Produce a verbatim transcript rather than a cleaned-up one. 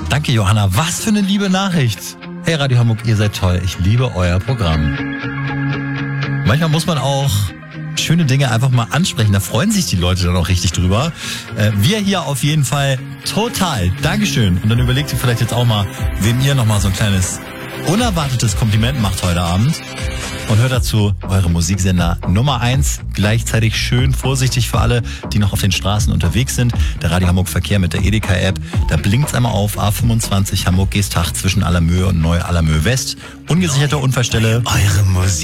Danke, Johanna. Was für eine liebe Nachricht. Hey, Radio Hamburg, ihr seid toll. Ich liebe euer Programm. Manchmal muss man auch schöne Dinge einfach mal ansprechen. Da freuen sich die Leute dann auch richtig drüber. Äh, wir hier auf jeden Fall total. Dankeschön. Und dann überlegt ihr vielleicht jetzt auch mal, wem ihr nochmal so ein kleines unerwartetes Kompliment macht heute Abend. Und hört dazu eure Musiksender Nummer eins. Gleichzeitig schön vorsichtig für alle, die noch auf den Straßen unterwegs sind. Der Radio Hamburg Verkehr mit der Edeka-App. Da blinkt's einmal auf. A fünfundzwanzig Hamburg-Geestach zwischen Allermöhe und Neu-Allermöhe West. Ungesicherte Unfallstelle. Eure Musik.